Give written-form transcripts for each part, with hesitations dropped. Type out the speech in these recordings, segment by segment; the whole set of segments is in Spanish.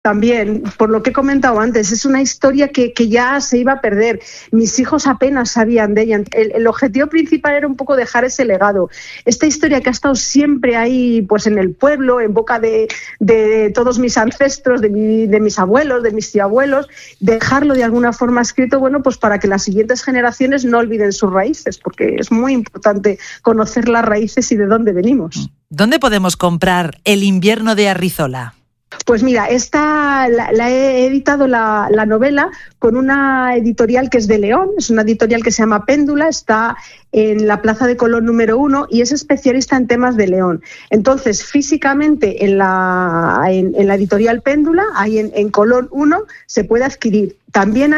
También, por lo que he comentado antes, es una historia que ya se iba a perder. Mis hijos apenas sabían de ella. El objetivo principal era un poco dejar ese legado. Esta historia que ha estado siempre ahí, pues en el pueblo, en boca de todos mis ancestros, de mis abuelos, de mis tíabuelos, dejarlo de alguna forma escrito, bueno, pues para que las siguientes generaciones no olviden sus raíces, porque es muy importante conocer las raíces y de dónde venimos. ¿Dónde podemos comprar El invierno de Arrizola? Pues mira, esta la he editado la novela con una editorial que es de León, es una editorial que se llama Péndula, está en la Plaza de Colón número 1 y es especialista en temas de León. Entonces, físicamente en la editorial Péndula, ahí en Colón 1, se puede adquirir. También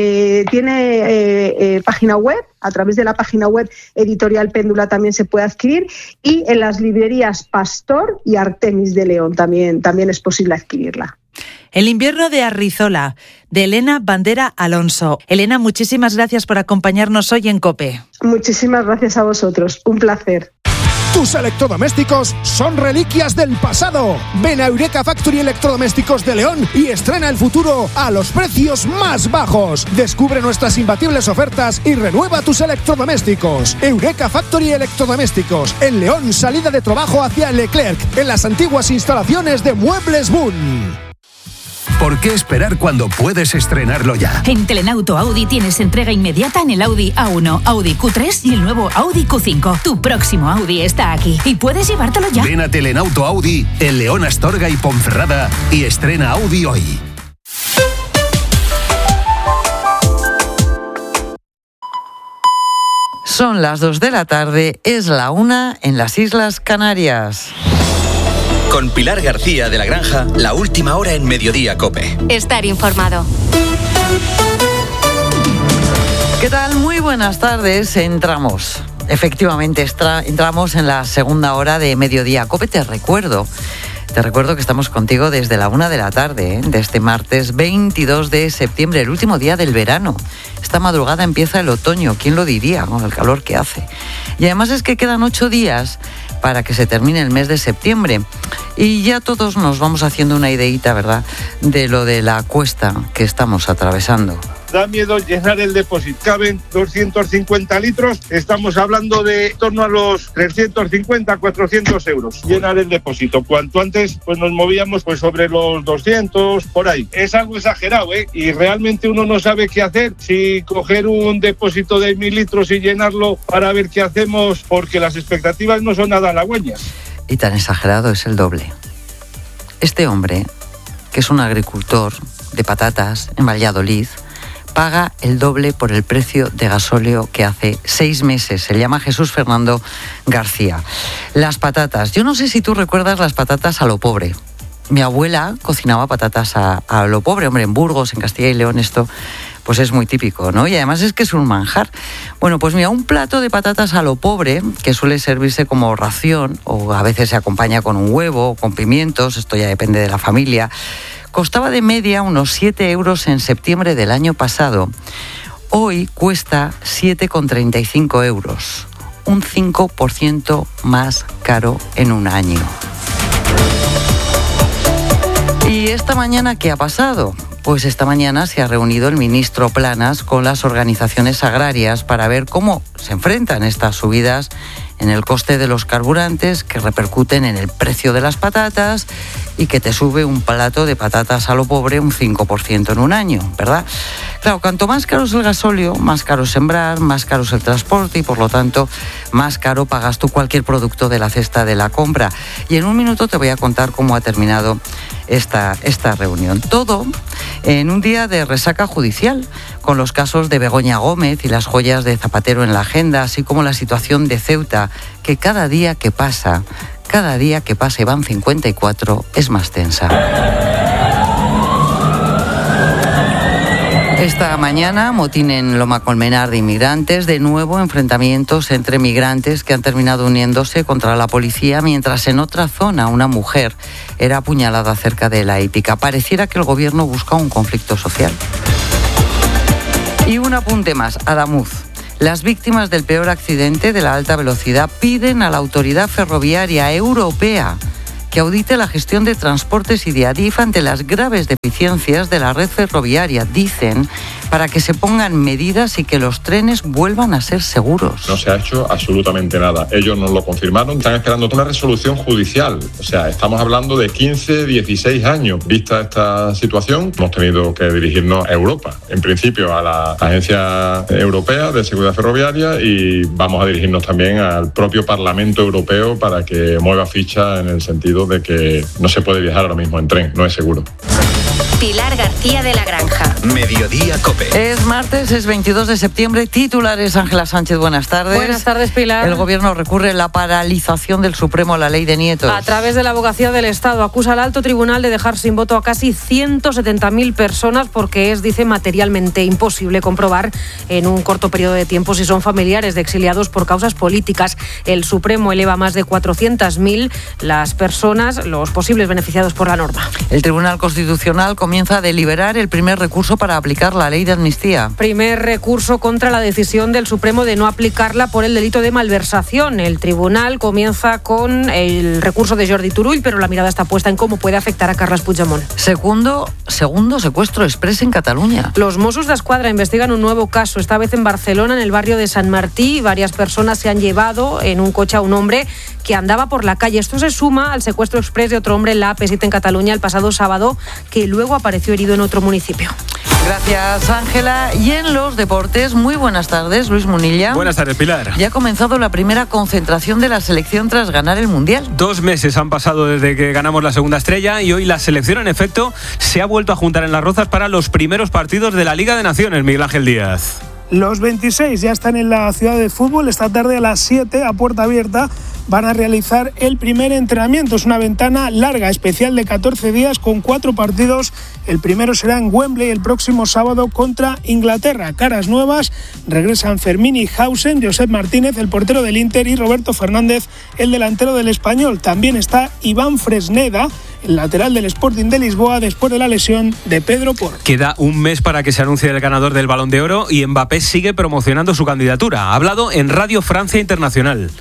tiene página web, a través de la página web Editorial Péndula también se puede adquirir, y en las librerías Pastor y Artemis de León también es posible adquirirla. El invierno de Arrizola, de Elena Bandera Alonso. Elena, muchísimas gracias por acompañarnos hoy en COPE. Muchísimas gracias a vosotros, un placer. Tus electrodomésticos son reliquias del pasado. Ven a Eureka Factory Electrodomésticos de León y estrena el futuro a los precios más bajos. Descubre nuestras imbatibles ofertas y renueva tus electrodomésticos. Eureka Factory Electrodomésticos, en León, salida de trabajo hacia Leclerc, en las antiguas instalaciones de Muebles Boon. ¿Por qué esperar cuando puedes estrenarlo ya? En Telenauto Audi tienes entrega inmediata en el Audi A1, Audi Q3 y el nuevo Audi Q5. Tu próximo Audi está aquí y puedes llevártelo ya. Ven a Telenauto Audi en León, Astorga y Ponferrada y estrena Audi hoy. Son las 2 de la tarde, es la 1 en las Islas Canarias. Con Pilar García de la Granja, la última hora en Mediodía COPE. Estar informado. ¿Qué tal? Muy buenas tardes. Efectivamente, entramos en la segunda hora de Mediodía COPE. Te recuerdo que estamos contigo desde la 1 de la tarde, de este martes 22 de septiembre, el último día del verano. Esta madrugada empieza el otoño, ¿quién lo diría con el calor que hace? Y además es que quedan 8 días para que se termine el mes de septiembre. Y ya todos nos vamos haciendo una ideita, ¿verdad?, de lo de la cuesta que estamos atravesando. Da miedo llenar el depósito. Caben 250 litros, estamos hablando de en torno a los 350, 400 euros. Llenar el depósito. Cuanto antes pues nos movíamos pues sobre los 200, por ahí. Es algo exagerado, ¿eh? Y realmente uno no sabe qué hacer, si coger un depósito de 1000 litros y llenarlo para ver qué hacemos, porque las expectativas no son nada halagüeñas. Y tan exagerado es el doble. Este hombre, que es un agricultor de patatas en Valladolid, paga el doble por el precio de gasóleo que hace 6 meses. Se llama Jesús Fernando García. Las patatas. Yo no sé si tú recuerdas las patatas a lo pobre. Mi abuela cocinaba patatas a lo pobre. Hombre, en Burgos, en Castilla y León, esto pues es muy típico, ¿no? Y además es que es un manjar. Bueno, pues mira, un plato de patatas a lo pobre, que suele servirse como ración, o a veces se acompaña con un huevo o con pimientos, esto ya depende de la familia, costaba de media unos 7 euros en septiembre del año pasado. Hoy cuesta 7,35 euros, un 5% más caro en un año. ¿Y esta mañana qué ha pasado? Pues esta mañana se ha reunido el ministro Planas con las organizaciones agrarias para ver cómo se enfrentan estas subidas en el coste de los carburantes que repercuten en el precio de las patatas y que te sube un plato de patatas a lo pobre un 5% en un año, ¿verdad? Claro, cuanto más caro es el gasóleo, más caro es sembrar, más caro es el transporte y por lo tanto más caro pagas tú cualquier producto de la cesta de la compra. Y en un minuto te voy a contar cómo ha terminado esta reunión. Todo en un día de resaca judicial, con los casos de Begoña Gómez y las joyas de Zapatero en la agenda, así como la situación de Ceuta, que cada día que pasa, y van 54, es más tensa. Esta mañana, motín en Loma Colmenar de inmigrantes, de nuevo enfrentamientos entre migrantes que han terminado uniéndose contra la policía, mientras en otra zona una mujer era apuñalada cerca de la hípica. Pareciera que el gobierno busca un conflicto social. Y un apunte más, Adamuz. Las víctimas del peor accidente de la alta velocidad piden a la autoridad ferroviaria europea que audite la gestión de transportes y de Adif ante las graves deficiencias de la red ferroviaria, dicen, para que se pongan medidas y que los trenes vuelvan a ser seguros. No se ha hecho absolutamente nada. Ellos nos lo confirmaron. Están esperando una resolución judicial. O sea, estamos hablando de 15, 16 años. Vista esta situación, hemos tenido que dirigirnos a Europa. En principio a la Agencia Europea de Seguridad Ferroviaria y vamos a dirigirnos también al propio Parlamento Europeo para que mueva ficha en el sentido de que no se puede viajar ahora mismo en tren, no es seguro. Pilar García de la Granja. Mediodía COPE. Es martes, es 22 de septiembre. Titulares, Ángela Sánchez, buenas tardes. Buenas tardes, Pilar. El Gobierno recurre la paralización del Supremo a la ley de nietos. A través de la Abogacía del Estado, acusa al alto tribunal de dejar sin voto a casi 170.000 personas porque es, dice, materialmente imposible comprobar en un corto periodo de tiempo si son familiares de exiliados por causas políticas. El Supremo eleva a más de 400.000 las personas, los posibles beneficiados por la norma. El Tribunal Constitucional comienza a deliberar el primer recurso para aplicar la ley de amnistía. Primer recurso contra la decisión del Supremo de no aplicarla por el delito de malversación. El tribunal comienza con el recurso de Jordi Turull, pero la mirada está puesta en cómo puede afectar a Carles Puigdemont. Segundo secuestro exprés en Cataluña. Los Mossos d'Esquadra investigan un nuevo caso, esta vez en Barcelona, en el barrio de Sant Martí. Varias personas se han llevado en un coche a un hombre que andaba por la calle. Esto se suma al secuestro exprés de otro hombre en la AP7 en Cataluña el pasado sábado, que luego apareció herido en otro municipio. Gracias, Ángela. Y en los deportes, muy buenas tardes, Luis Munilla. Buenas tardes, Pilar. Ya ha comenzado la primera concentración de la selección tras ganar el Mundial. 2 meses han pasado desde que ganamos la segunda estrella y hoy la selección, en efecto, se ha vuelto a juntar en Las Rozas para los primeros partidos de la Liga de Naciones, Miguel Ángel Díaz. Los 26 ya están en la ciudad de fútbol. Esta tarde a las 7, a puerta abierta, van a realizar el primer entrenamiento. Es una ventana larga, especial de 14 días con 4 partidos. El primero será en Wembley el próximo sábado contra Inglaterra. Caras nuevas, regresan Fermín y Hausen, Josep Martínez, el portero del Inter, y Roberto Fernández, el delantero del Español. También está Iván Fresneda, el lateral del Sporting de Lisboa, después de la lesión de Pedro Porro. Queda un mes para que se anuncie el ganador del Balón de Oro y Mbappé sigue promocionando su candidatura. Ha hablado en Radio Francia Internacional.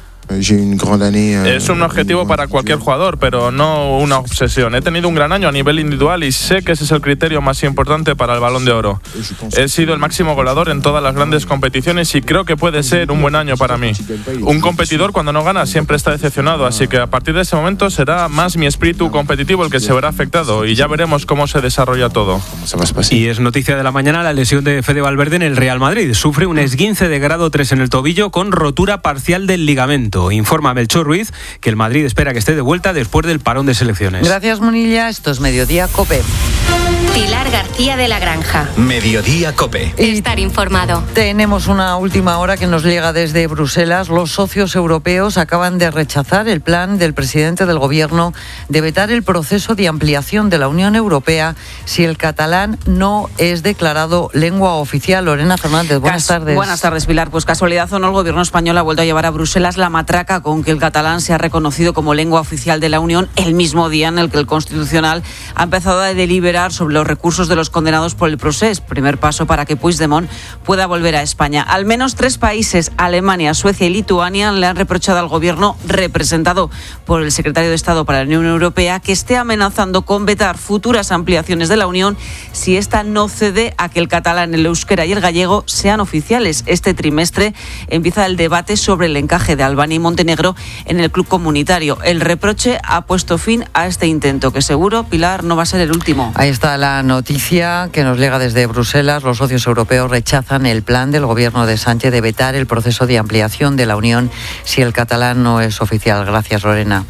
Es un objetivo para cualquier jugador, pero no una obsesión. He tenido un gran año a nivel individual y sé que ese es el criterio más importante para el Balón de Oro. He sido el máximo goleador en todas las grandes competiciones y creo que puede ser un buen año para mí. Un competidor cuando no gana siempre está decepcionado, así que a partir de ese momento será más mi espíritu competitivo el que se verá afectado y ya veremos cómo se desarrolla todo. Y es noticia de la mañana la lesión de Fede Valverde en el Real Madrid. Sufre un esguince de grado 3 en el tobillo con rotura parcial del ligamento. Informa Melchor Ruiz que el Madrid espera que esté de vuelta después del parón de selecciones. Gracias, Munilla. Esto es Mediodía COPE. Pilar García de la Granja. Mediodía COPE. Estar informado. Tenemos una última hora que nos llega desde Bruselas. Los socios europeos acaban de rechazar el plan del presidente del Gobierno de vetar el proceso de ampliación de la Unión Europea si el catalán no es declarado lengua oficial. Lorena Fernández, buenas tardes. Buenas tardes, Pilar. Pues casualidad o no, el Gobierno español ha vuelto a llevar a Bruselas la matraca con que el catalán sea reconocido como lengua oficial de la Unión el mismo día en el que el Constitucional ha empezado a deliberar sobre los recursos de los condenados por el procés. Primer paso para que Puigdemont pueda volver a España. Al menos 3 países, Alemania, Suecia y Lituania, le han reprochado al Gobierno, representado por el secretario de Estado para la Unión Europea, que esté amenazando con vetar futuras ampliaciones de la Unión si esta no cede a que el catalán, el euskera y el gallego sean oficiales. Este trimestre empieza el debate sobre el encaje de Albania y Montenegro en el club comunitario. El reproche ha puesto fin a este intento, que seguro, Pilar, no va a ser el último. Ahí está la noticia que nos llega desde Bruselas. Los socios europeos rechazan el plan del Gobierno de Sánchez de vetar el proceso de ampliación de la Unión si el catalán no es oficial. Gracias, Lorena.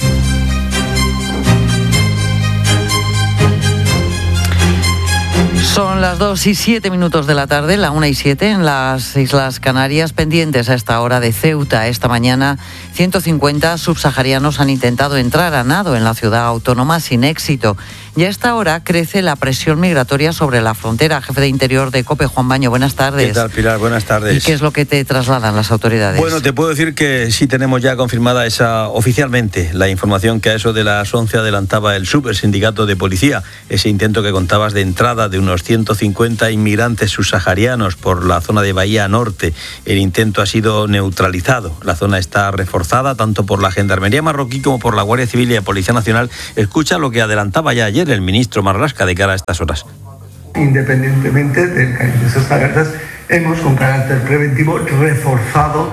Son las 2:07 de la tarde, la 1:07 en las Islas Canarias, pendientes a esta hora de Ceuta. Esta mañana 150 subsaharianos han intentado entrar a nado en la ciudad autónoma sin éxito. Y a esta hora crece la presión migratoria sobre la frontera. Jefe de Interior de COPE, Juan Baño, buenas tardes. ¿Qué tal, Pilar? Buenas tardes. ¿Y qué es lo que te trasladan las autoridades? Bueno, te puedo decir que sí tenemos ya confirmada oficialmente la información que a eso de las 11 adelantaba el Supersindicato de Policía. Ese intento que contabas de entrada de unos 150 inmigrantes subsaharianos por la zona de Bahía Norte. El intento ha sido neutralizado. La zona está reforzada reforzada tanto por la Gendarmería marroquí como por la Guardia Civil y la Policía Nacional. Escucha lo que adelantaba ya ayer el ministro Marlaska de cara a estas horas. Independientemente del cariño de esas alertas, hemos con carácter preventivo reforzado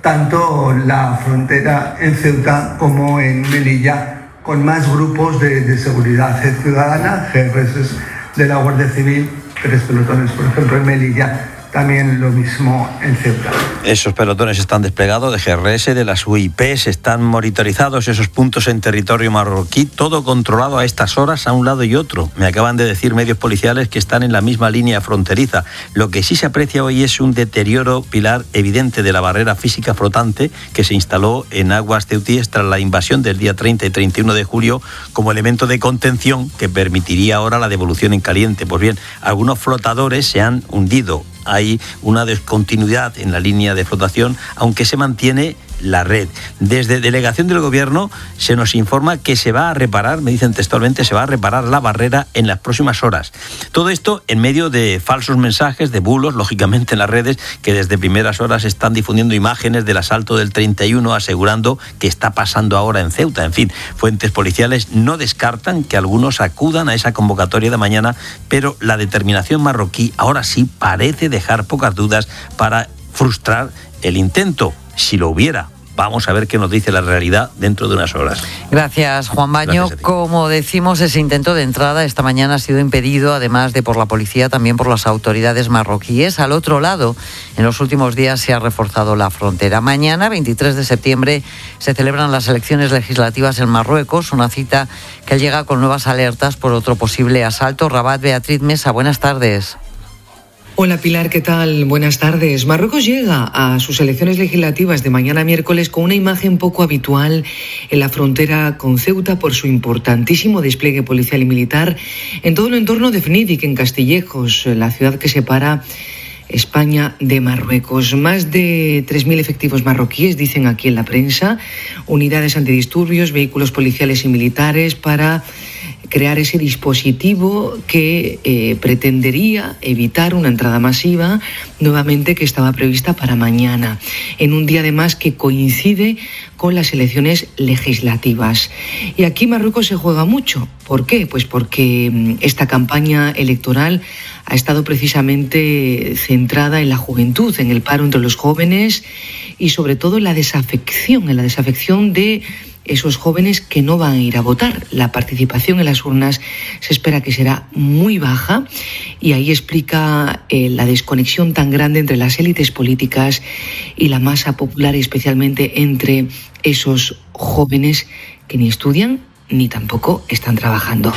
tanto la frontera en Ceuta como en Melilla con más grupos de seguridad ciudadana, GRS de la Guardia Civil, 3 pelotones, por ejemplo, en Melilla. También lo mismo en Ceuta. Esos pelotones están desplegados de GRS, de las UIPs, están monitorizados esos puntos en territorio marroquí, todo controlado a estas horas a un lado y otro. Me acaban de decir medios policiales que están en la misma línea fronteriza. Lo que sí se aprecia hoy es un deterioro, Pilar, evidente de la barrera física flotante que se instaló en aguas ceutíes tras la invasión del día 30 y 31 de julio como elemento de contención que permitiría ahora la devolución en caliente. Pues bien, algunos flotadores se han hundido. Hay una descontinuidad en la línea de flotación, aunque se mantiene la red. Desde delegación del Gobierno se nos informa que se va a reparar, me dicen textualmente, se va a reparar la barrera en las próximas horas. Todo esto en medio de falsos mensajes, de bulos, lógicamente en las redes, que desde primeras horas están difundiendo imágenes del asalto del 31, asegurando que está pasando ahora en Ceuta. En fin, fuentes policiales no descartan que algunos acudan a esa convocatoria de mañana, pero la determinación marroquí ahora sí parece dejar pocas dudas para frustrar el intento. Si lo hubiera, vamos a ver qué nos dice la realidad dentro de unas horas. Gracias, Juan Baño. Como decimos, ese intento de entrada esta mañana ha sido impedido, además de por la policía, también por las autoridades marroquíes. Al otro lado, en los últimos días se ha reforzado la frontera. Mañana, 23 de septiembre, se celebran las elecciones legislativas en Marruecos, una cita que llega con nuevas alertas por otro posible asalto. Rabat, Beatriz Mesa, buenas tardes. Hola Pilar, ¿qué tal? Buenas tardes. Marruecos llega a sus elecciones legislativas de mañana miércoles con una imagen poco habitual en la frontera con Ceuta por su importantísimo despliegue policial y militar en todo el entorno de Fnidic, en Castillejos, la ciudad que separa España de Marruecos. Más de 3.000 efectivos marroquíes, dicen aquí en la prensa, unidades antidisturbios, vehículos policiales y militares para crear ese dispositivo que pretendería evitar una entrada masiva nuevamente que estaba prevista para mañana, en un día además que coincide con las elecciones legislativas. Y aquí Marruecos se juega mucho. ¿Por qué? Pues porque esta campaña electoral ha estado precisamente centrada en la juventud, en el paro entre los jóvenes y sobre todo en la desafección de esos jóvenes que no van a ir a votar. La participación en las urnas se espera que será muy baja y ahí explica la desconexión tan grande entre las élites políticas y la masa popular, y especialmente entre esos jóvenes que ni estudian ni tampoco están trabajando.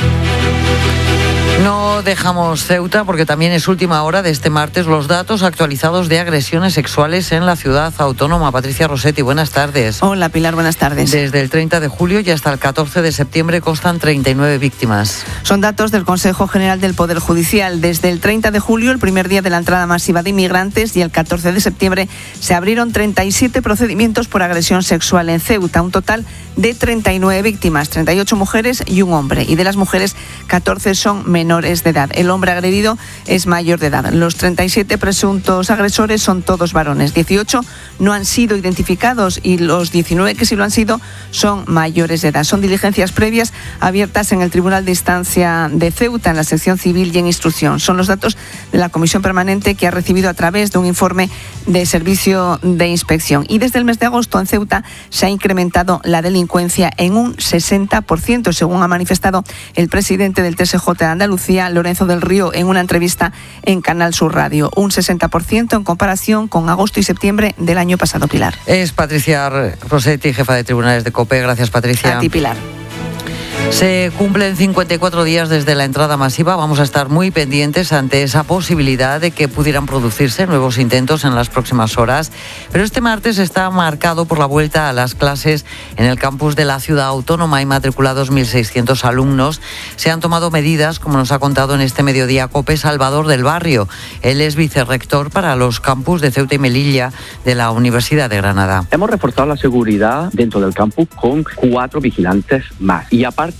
No dejamos Ceuta porque también es última hora de este martes los datos actualizados de agresiones sexuales en la ciudad autónoma. Patricia Rossetti, buenas tardes. Hola Pilar, buenas tardes. Desde el 30 de julio y hasta el 14 de septiembre constan 39 víctimas. Son datos del Consejo General del Poder Judicial. Desde el 30 de julio, el primer día de la entrada masiva de inmigrantes, y el 14 de septiembre se abrieron 37 procedimientos por agresión sexual en Ceuta. Un total de 39 víctimas, 38 mujeres y un hombre. Y de las mujeres, 14 son menores de edad. El hombre agredido es mayor de edad. Los 37 presuntos agresores son todos varones. 18 no han sido identificados y los 19 que sí lo han sido son mayores de edad. Son diligencias previas abiertas en el Tribunal de Instancia de Ceuta, en la sección civil y en instrucción. Son los datos de la Comisión Permanente que ha recibido a través de un informe de servicio de inspección. Y desde el mes de agosto en Ceuta se ha incrementado la delincuencia en un 60%, según ha manifestado el presidente del TSJ de Andalucía, Lorenzo del Río, en una entrevista en Canal Sur Radio. Un 60% en comparación con agosto y septiembre del año pasado, Pilar. Es Patricia Rossetti, jefa de tribunales de COPE. Gracias, Patricia. A ti, Pilar. Se cumplen 54 días desde la entrada masiva. Vamos a estar muy pendientes ante esa posibilidad de que pudieran producirse nuevos intentos en las próximas horas. Pero este martes está marcado por la vuelta a las clases en el campus de la ciudad autónoma. Hay matriculados 1.600 alumnos. Se han tomado medidas, como nos ha contado en este mediodía COPE, Salvador del Barrio. Él es vicerrector para los campus de Ceuta y Melilla de la Universidad de Granada. Hemos reforzado la seguridad dentro del campus con 4 vigilantes más. Y aparte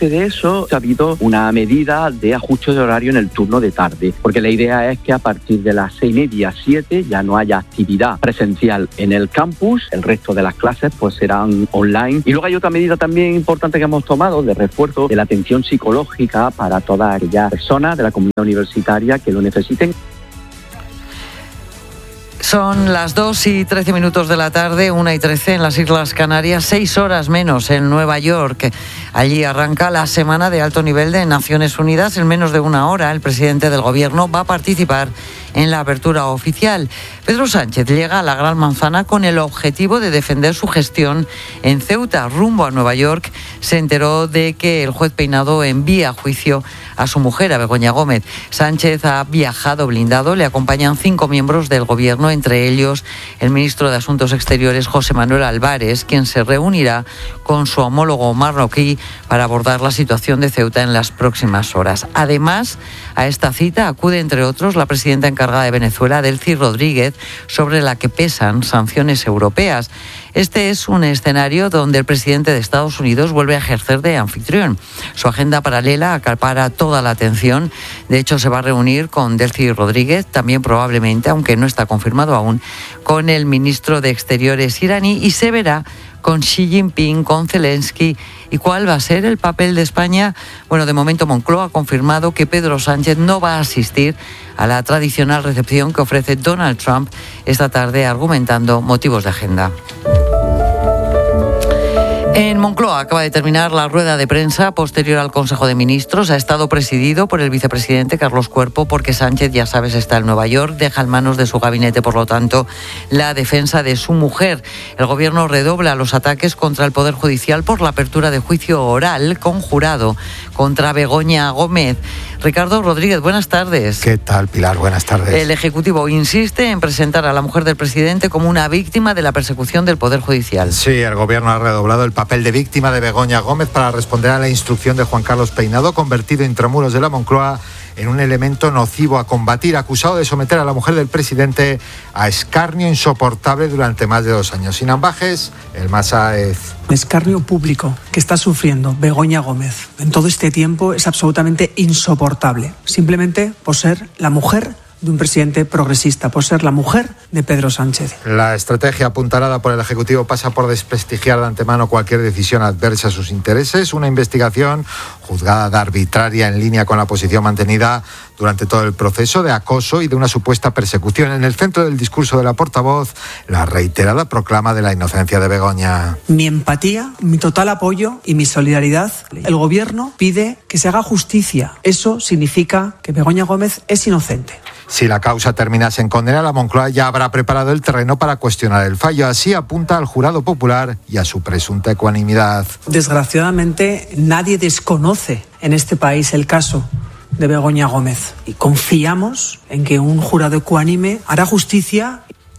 aparte de eso, ha habido una medida de ajuste de horario en el turno de tarde, porque la idea es que a partir de las 6:30, 7 ya no haya actividad presencial en el campus, el resto de las clases pues serán online. Y luego hay otra medida también importante que hemos tomado de refuerzo de la atención psicológica para todas aquellas personas de la comunidad universitaria que lo necesiten. Son las 2:13 de la tarde, 1:13 en las Islas Canarias, 6 horas menos en Nueva York. Allí arranca la semana de alto nivel de Naciones Unidas. En menos de una hora, el presidente del gobierno va a participar en la apertura oficial. Pedro Sánchez llega a la Gran Manzana con el objetivo de defender su gestión en Ceuta. Rumbo a Nueva York, se enteró de que el juez Peinado envía a juicio a su mujer, a Begoña Gómez. Sánchez ha viajado blindado, le acompañan 5 miembros del gobierno, entre ellos el ministro de Asuntos Exteriores, José Manuel Álvarez, quien se reunirá con su homólogo marroquí para abordar la situación de Ceuta en las próximas horas. Además, a esta cita acude, entre otros, la presidenta encargada de Venezuela, Delcy Rodríguez, sobre la que pesan sanciones europeas. Este es un escenario donde el presidente de Estados Unidos vuelve a ejercer de anfitrión. Su agenda paralela acapara toda la atención. De hecho, se va a reunir con Delcy Rodríguez, también probablemente, aunque no está confirmado aún, con el ministro de Exteriores iraní, y se verá con Xi Jinping, con Zelensky. ¿Y cuál va a ser el papel de España? Bueno, de momento Moncloa ha confirmado que Pedro Sánchez no va a asistir a la tradicional recepción que ofrece Donald Trump esta tarde, argumentando motivos de agenda. En Moncloa acaba de terminar la rueda de prensa posterior al Consejo de Ministros. Ha estado presidido por el vicepresidente Carlos Cuerpo, porque Sánchez, ya sabes, está en Nueva York, deja en manos de su gabinete, por lo tanto, la defensa de su mujer. El gobierno redobla los ataques contra el Poder Judicial por la apertura de juicio oral conjurado contra Begoña Gómez. Ricardo Rodríguez, buenas tardes. ¿Qué tal, Pilar? Buenas tardes. El Ejecutivo insiste en presentar a la mujer del presidente como una víctima de la persecución del Poder Judicial. Sí, el gobierno ha redoblado el papel de víctima de Begoña Gómez para responder a la instrucción de Juan Carlos Peinado, convertido intramuros de la Moncloa en un elemento nocivo a combatir, acusado de someter a la mujer del presidente a escarnio insoportable durante más de 2 años. Sin ambajes, el Masa es... escarnio público que está sufriendo Begoña Gómez en todo este tiempo es absolutamente insoportable, simplemente por ser la mujer de un presidente progresista, por ser la mujer de Pedro Sánchez. La estrategia apuntalada por el Ejecutivo pasa por desprestigiar de antemano cualquier decisión adversa a sus intereses. Una investigación juzgada de arbitraria en línea con la posición mantenida durante todo el proceso de acoso y de una supuesta persecución. En el centro del discurso de la portavoz, la reiterada proclama de la inocencia de Begoña. Mi empatía, mi total apoyo y mi solidaridad. El gobierno pide que se haga justicia. Eso significa que Begoña Gómez es inocente. Si la causa terminase en condena, la Moncloa ya habrá preparado el terreno para cuestionar el fallo. Así apunta al jurado popular y a su presunta ecuanimidad. Desgraciadamente, nadie desconoce en este país el caso de Begoña Gómez. Y confiamos en que un jurado ecuánime hará justicia.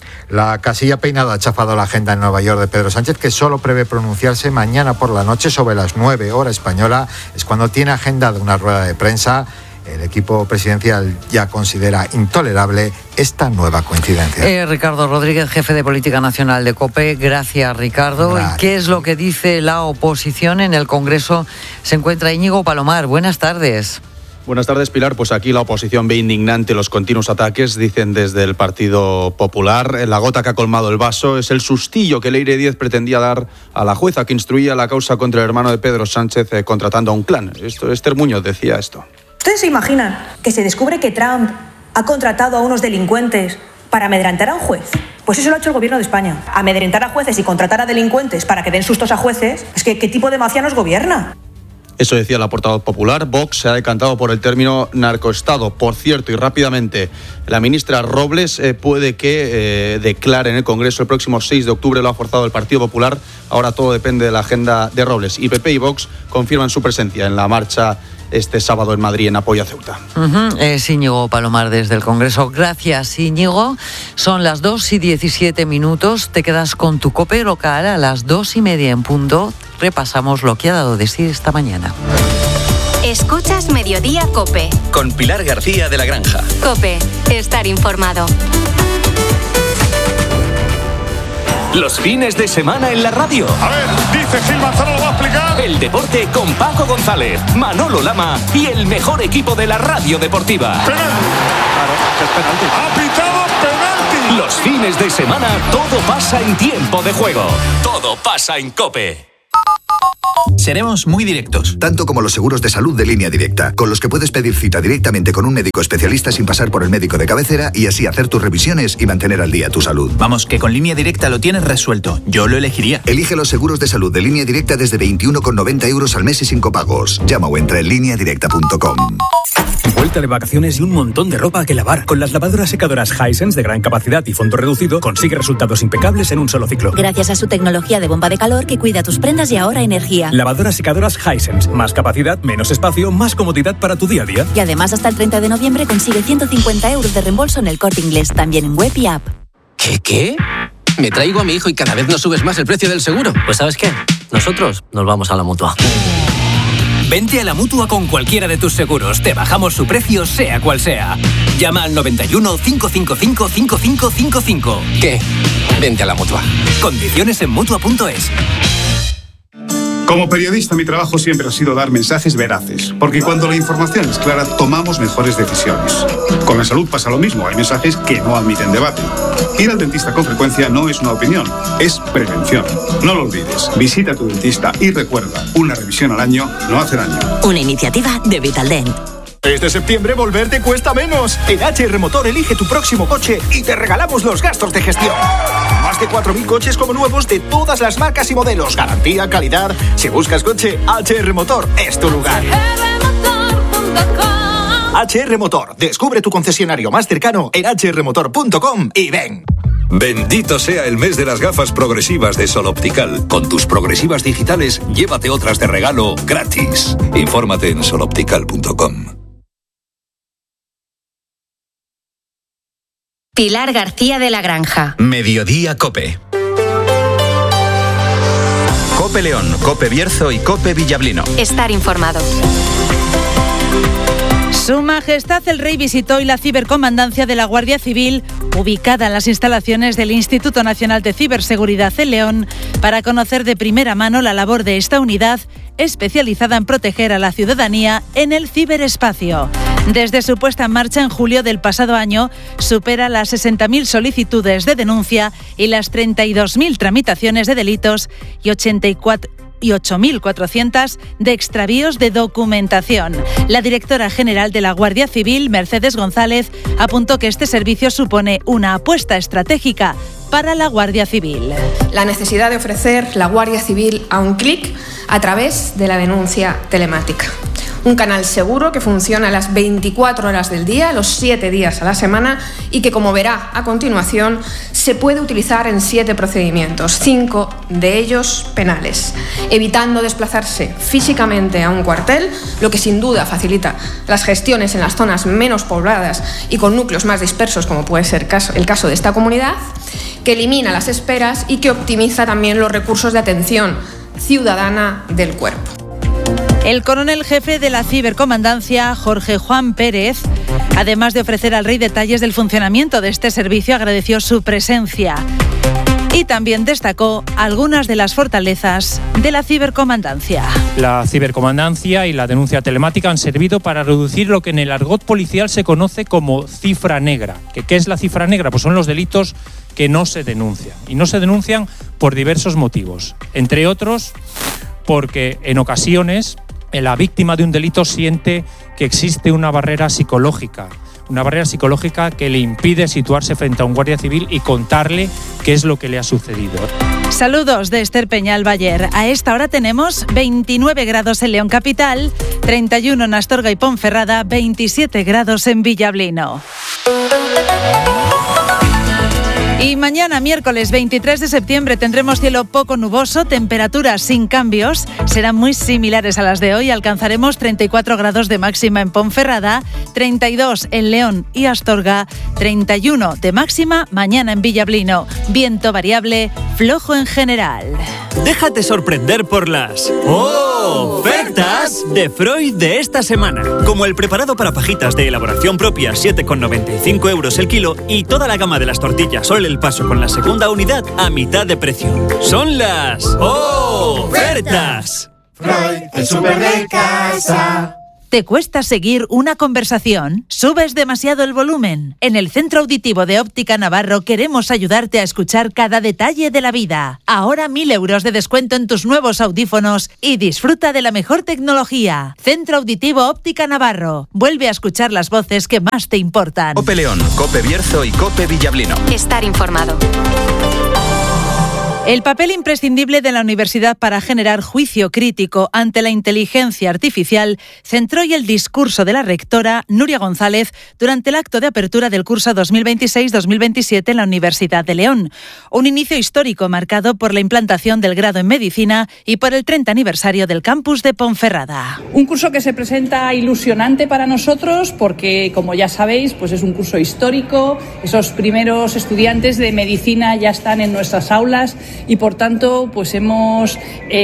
La casilla Peinado ha chafado la agenda en Nueva York de Pedro Sánchez, que solo prevé pronunciarse mañana por la noche sobre las 9 hora española. Es cuando tiene agendada una rueda de prensa. El equipo presidencial ya considera intolerable esta nueva coincidencia. Ricardo Rodríguez, jefe de Política Nacional de COPE. Gracias, Ricardo. Gracias. ¿Y qué es lo que dice la oposición? En el Congreso se encuentra Íñigo Palomar. Buenas tardes. Buenas tardes, Pilar. Pues aquí la oposición ve indignante los continuos ataques, dicen desde el Partido Popular. La gota que ha colmado el vaso es el sustillo que Leire Díez pretendía dar a la jueza que instruía la causa contra el hermano de Pedro Sánchez contratando a un clan. Esther Muñoz decía esto. ¿Ustedes se imaginan que se descubre que Trump ha contratado a unos delincuentes para amedrentar a un juez? Pues eso lo ha hecho el gobierno de España. Amedrentar a jueces y contratar a delincuentes para que den sustos a jueces. Es que ¿qué tipo de mafia nos gobierna? Eso decía la portavoz popular. Vox se ha decantado por el término narcoestado. Por cierto, y rápidamente, la ministra Robles puede que declare en el Congreso el próximo 6 de octubre. Lo ha forzado el Partido Popular. Ahora todo depende de la agenda de Robles. Y PP y Vox confirman su presencia en la marcha este sábado en Madrid en apoyo a Ceuta. Es Íñigo Palomar desde el Congreso. Gracias, Íñigo. Son las 2:17. Te quedas con tu COPE local a las 2:30 en punto. Repasamos lo que ha dado de sí esta mañana. Escuchas Mediodía COPE. Con Pilar García de la Granja. COPE. Estar informado. Los fines de semana en la radio. A ver, dice Gil Manzano, lo va a explicar. El deporte con Paco González, Manolo Lama y el mejor equipo de la radio deportiva. Penalti. Claro, es penalti. Ha pitado penalti. Los fines de semana todo pasa en tiempo de juego. Todo pasa en COPE. Seremos muy directos. Tanto como los seguros de salud de Línea Directa, con los que puedes pedir cita directamente con un médico especialista sin pasar por el médico de cabecera y así hacer tus revisiones y mantener al día tu salud. Vamos, que con Línea Directa lo tienes resuelto. Yo lo elegiría. Elige los seguros de salud de Línea Directa desde 21,90 € al mes y sin copagos. Llama o entra en lineadirecta.com. Vuelta de vacaciones y un montón de ropa que lavar. Con las lavadoras secadoras Hisense de gran capacidad y fondo reducido, consigue resultados impecables en un solo ciclo. Gracias a su tecnología de bomba de calor que cuida tus prendas y ahorra energía. Lavadoras secadoras Hisense. Más capacidad, menos espacio, más comodidad para tu día a día. Y además hasta el 30 de noviembre consigue 150 € de reembolso en El Corte Inglés, también en web y app. ¿Qué? Me traigo a mi hijo y cada vez no subes más el precio del seguro. Pues ¿sabes qué? Nosotros nos vamos a la Mutua. Vente a la Mutua con cualquiera de tus seguros. Te bajamos su precio, sea cual sea. Llama al 91 555 5555. ¿Qué? Vente a la Mutua. Condiciones en Mutua.es. Como periodista, mi trabajo siempre ha sido dar mensajes veraces, porque cuando la información es clara, tomamos mejores decisiones. Con la salud pasa lo mismo, hay mensajes que no admiten debate. Ir al dentista con frecuencia no es una opinión, es prevención. No lo olvides, visita a tu dentista y recuerda, una revisión al año no hace daño. Una iniciativa de Vitaldent. Este septiembre volver te cuesta menos. En HR Motor elige tu próximo coche y te regalamos los gastos de gestión. Más de 4.000 coches como nuevos de todas las marcas y modelos. Garantía, calidad. Si buscas coche, HR Motor es tu lugar. HR Motor. Descubre tu concesionario más cercano en hrmotor.com y ven. Bendito sea el mes de las gafas progresivas de Sol Optical. Con tus progresivas digitales, llévate otras de regalo gratis. Infórmate en soloptical.com. Pilar García de la Granja. Mediodía COPE. COPE León, COPE Bierzo y COPE Villablino. Estar informado. Su Majestad el Rey visitó hoy la cibercomandancia de la Guardia Civil, ubicada en las instalaciones del Instituto Nacional de Ciberseguridad en León, para conocer de primera mano la labor de esta unidad especializada en proteger a la ciudadanía en el ciberespacio. Desde su puesta en marcha en julio del pasado año, supera las 60.000 solicitudes de denuncia y las 32.000 tramitaciones de delitos y 8.400 de extravíos de documentación. La directora general de la Guardia Civil, Mercedes González, apuntó que este servicio supone una apuesta estratégica para la Guardia Civil. La necesidad de ofrecer la Guardia Civil a un clic a través de la denuncia telemática. Un canal seguro que funciona a las 24 horas del día, los 7 días a la semana y que, como verá a continuación, se puede utilizar en 7 procedimientos, 5 de ellos penales, evitando desplazarse físicamente a un cuartel, lo que sin duda facilita las gestiones en las zonas menos pobladas y con núcleos más dispersos, como puede ser el caso de esta comunidad, que elimina las esperas y que optimiza también los recursos de atención ciudadana del cuerpo. El coronel jefe de la cibercomandancia, Jorge Juan Pérez, además de ofrecer al rey detalles del funcionamiento de este servicio, agradeció su presencia y también destacó algunas de las fortalezas de la cibercomandancia. La cibercomandancia y la denuncia telemática han servido para reducir lo que en el argot policial se conoce como cifra negra. ¿Qué es la cifra negra? Pues son los delitos que no se denuncian. Y no se denuncian por diversos motivos. Entre otros, porque en ocasiones la víctima de un delito siente que existe una barrera psicológica que le impide situarse frente a un guardia civil y contarle qué es lo que le ha sucedido. Saludos de Esther Peñal Bayer. A esta hora tenemos 29 grados en León Capital, 31 en Astorga y Ponferrada, 27 grados en Villablino. Y mañana, miércoles 23 de septiembre, tendremos cielo poco nuboso, temperaturas sin cambios, serán muy similares a las de hoy. Alcanzaremos 34 grados de máxima en Ponferrada, 32 en León y Astorga, 31 de máxima mañana en Villablino. Viento variable, flojo en general. Déjate sorprender por las... ¡Oh! Ofertas de Freud de esta semana. Como el preparado para fajitas de elaboración propia, 7,95 euros el kilo, y toda la gama de las tortillas Sol El Paso con la segunda unidad a mitad de precio. Son las ofertas. Freud, el súper de casa. ¿Te cuesta seguir una conversación? ¿Subes demasiado el volumen? En el Centro Auditivo de Óptica Navarro queremos ayudarte a escuchar cada detalle de la vida. Ahora 1.000 euros de descuento en tus nuevos audífonos y disfruta de la mejor tecnología. Centro Auditivo Óptica Navarro. Vuelve a escuchar las voces que más te importan. Cope León, Cope Bierzo y Cope Villablino. Estar informado. El papel imprescindible de la universidad para generar juicio crítico ante la inteligencia artificial centró hoy el discurso de la rectora Nuria González durante el acto de apertura del curso 2026-2027 en la Universidad de León. Un inicio histórico marcado por la implantación del grado en Medicina y por el 30 aniversario del campus de Ponferrada. Un curso que se presenta ilusionante para nosotros porque, como ya sabéis, pues es un curso histórico. Esos primeros estudiantes de Medicina ya están en nuestras aulas y por tanto pues hemos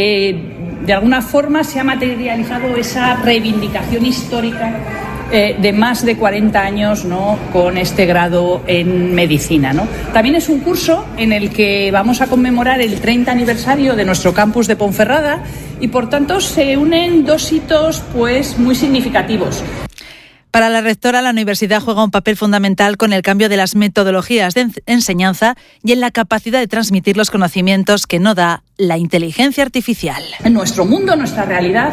de alguna forma se ha materializado esa reivindicación histórica de más de 40 años, ¿no?, con este grado en Medicina, ¿no? También es un curso en el que vamos a conmemorar el 30 aniversario de nuestro campus de Ponferrada y por tanto se unen dos hitos pues muy significativos. Para la rectora, la universidad juega un papel fundamental con el cambio de las metodologías de enseñanza y en la capacidad de transmitir los conocimientos que no da la inteligencia artificial. En nuestro mundo, nuestra realidad,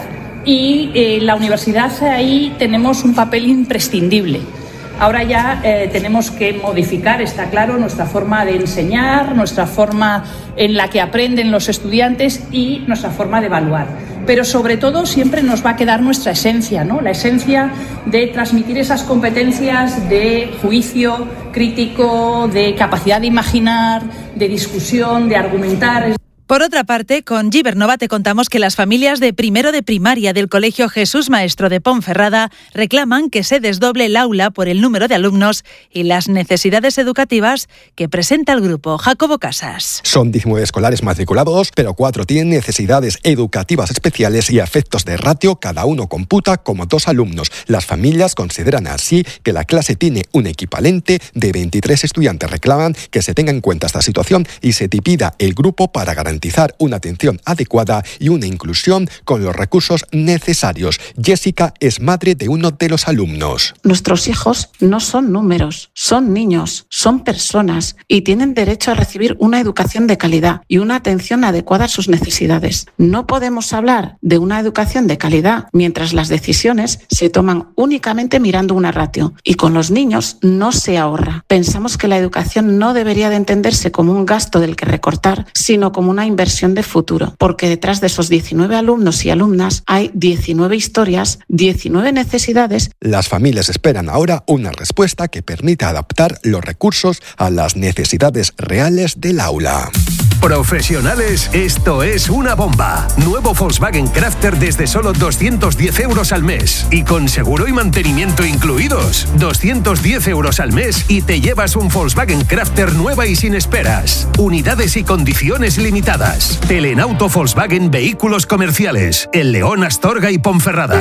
y la universidad ahí tenemos un papel imprescindible. Ahora ya tenemos que modificar, está claro, nuestra forma de enseñar, nuestra forma en la que aprenden los estudiantes y nuestra forma de evaluar. Pero sobre todo siempre nos va a quedar nuestra esencia, ¿no? La esencia de transmitir esas competencias de juicio crítico, de capacidad de imaginar, de discusión, de argumentar. Por otra parte, con Gibernova te contamos que las familias de primero de primaria del Colegio Jesús Maestro de Ponferrada reclaman que se desdoble el aula por el número de alumnos y las necesidades educativas que presenta el grupo. Jacobo Casas. Son 19 escolares matriculados, pero 4 tienen necesidades educativas especiales y a efectos de ratio cada uno computa como 2 alumnos. Las familias consideran así que la clase tiene un equivalente de 23 estudiantes. Reclaman que se tenga en cuenta esta situación y se divida el grupo para garantizar una atención adecuada y una inclusión con los recursos necesarios. Jessica es madre de uno de los alumnos. Nuestros hijos no son números, son niños, son personas y tienen derecho a recibir una educación de calidad y una atención adecuada a sus necesidades. No podemos hablar de una educación de calidad mientras las decisiones se toman únicamente mirando una ratio y con los niños no se ahorra. Pensamos que la educación no debería de entenderse como un gasto del que recortar, sino como una inversión de futuro, porque detrás de esos 19 alumnos y alumnas hay 19 historias, 19 necesidades. Las familias esperan ahora una respuesta que permita adaptar los recursos a las necesidades reales del aula. Profesionales, esto es una bomba. Nuevo Volkswagen Crafter desde solo 210 euros al mes y con seguro y mantenimiento incluidos. 210 euros al mes y te llevas un Volkswagen Crafter nueva y sin esperas. Unidades y condiciones limitadas. Telenauto Volkswagen Vehículos Comerciales. En León, Astorga y Ponferrada.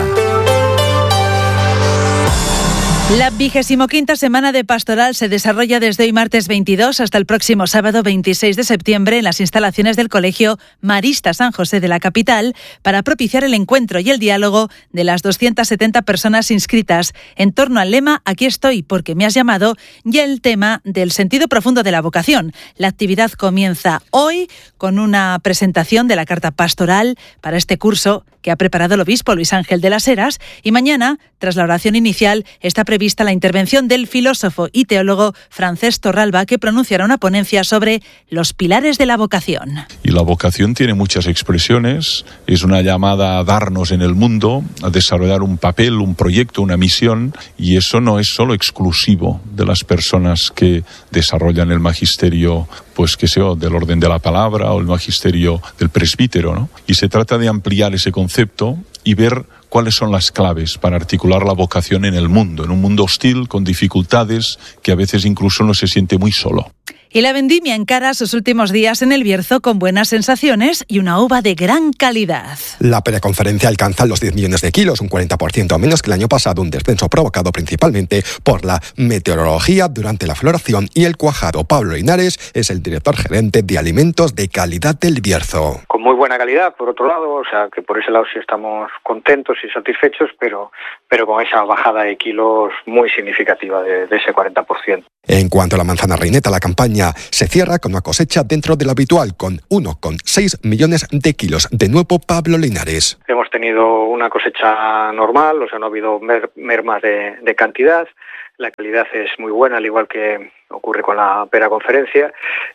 La 25ª semana de Pastoral se desarrolla desde hoy martes 22 hasta el próximo sábado 26 de septiembre en las instalaciones del Colegio Marista San José de la capital para propiciar el encuentro y el diálogo de las 270 personas inscritas en torno al lema «Aquí estoy porque me has llamado» y el tema del sentido profundo de la vocación. La actividad comienza hoy con una presentación de la carta pastoral para este curso que ha preparado el obispo Luis Ángel de las Heras y mañana, tras la oración inicial, está prevista la intervención del filósofo y teólogo Francesc Torralba, que pronunciará una ponencia sobre los pilares de la vocación. Y la vocación tiene muchas expresiones, es una llamada a darnos en el mundo, a desarrollar un papel, un proyecto, una misión, y eso no es solo exclusivo de las personas que desarrollan el magisterio, pues que sea del orden de la palabra o el magisterio del presbítero, ¿no? Y se trata de ampliar ese concepto y ver cuáles son las claves para articular la vocación en el mundo, en un mundo hostil, con dificultades, que a veces incluso uno se siente muy solo. Y la vendimia encara sus últimos días en el Bierzo con buenas sensaciones y una uva de gran calidad. La preconferencia alcanza los 10 millones de kilos, un 40% menos que el año pasado, un descenso provocado principalmente por la meteorología durante la floración y el cuajado. Pablo Linares es el director gerente de alimentos de calidad del Bierzo. Con muy buena calidad, por otro lado, o sea que por ese lado sí estamos contentos y satisfechos, pero con esa bajada de kilos muy significativa de ese 40%. En cuanto a la manzana reineta, la campaña se cierra con una cosecha dentro de lo habitual, con 1,6 millones de kilos. De nuevo, Pablo Linares. Hemos tenido una cosecha normal, o sea, no ha habido mermas de cantidad. La calidad es muy buena, al igual que ocurre con la pera conferencia,